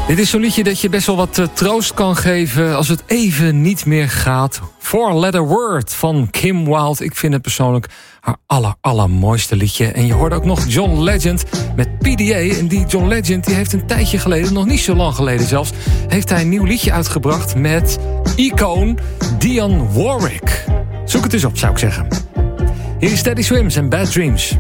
Dit is zo'n liedje dat je best wel wat troost kan geven als het even niet meer gaat. Four Letter Word van Kim Wilde. Ik vind het persoonlijk haar allermooiste liedje. En je hoorde ook nog John Legend met PDA. En die John Legend die heeft een tijdje geleden, nog niet zo lang geleden zelfs, heeft hij een nieuw liedje uitgebracht met icoon Dionne Warwick. Zoek het eens op, zou ik zeggen. Hier is Teddy Swims en Bad Dreams.